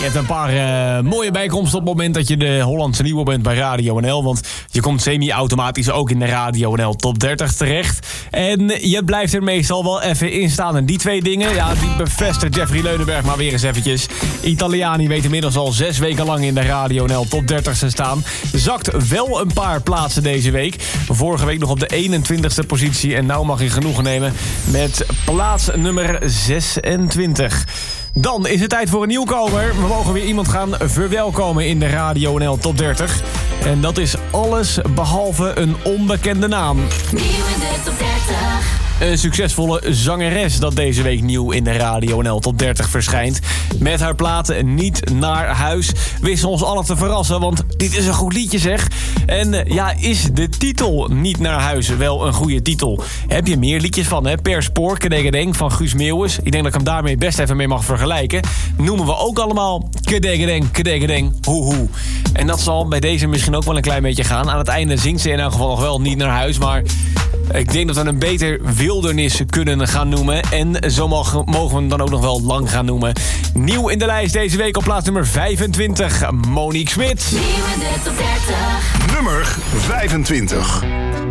hebt een paar mooie bijkomsten op het moment dat je de Hollandse nieuwe bent bij Radio NL. Want je komt semi-automatisch ook in de Radio NL Top 30 terecht. En je blijft er meestal wel even in staan. En die twee dingen, ja, die bevestigt Jeffrey Leunenberg maar weer eens eventjes. Italiani weet inmiddels al 6 weken lang in de Radio NL Top 30 te staan. Zakt wel een paar plaatsen deze week. Vorige week nog op de 21ste positie. En nou mag je genoegen nemen met plaats nummer 26. Dan is het tijd voor een nieuwkomer. We mogen weer iemand gaan verwelkomen in de Radio NL Top 30. En dat is alles behalve een onbekende naam. Nieuw in de Top 30. Een succesvolle zangeres dat deze week nieuw in de Radio NL Top 30 verschijnt. Met haar platen Niet naar huis wist ze ons allen te verrassen, want dit is een goed liedje zeg. En ja, is de titel Niet naar huis wel een goede titel? Heb je meer liedjes van, hè? Per spoor, Kedegedeng van Guus Meeuwis. Ik denk dat ik hem daarmee best even mee mag vergelijken. Noemen we ook allemaal Kedegedeng, Kedegedeng, hoehoe. En dat zal bij deze misschien ook wel een klein beetje gaan. Aan het einde zingt ze in elk geval nog wel Niet naar huis, maar ik denk dat we hem beter wildernis kunnen gaan noemen. En zo mogen we hem dan ook nog wel lang gaan noemen. Nieuw in de lijst deze week op plaats nummer 25. Monique Smit. Nieuw in de Top 30. Nummer 25.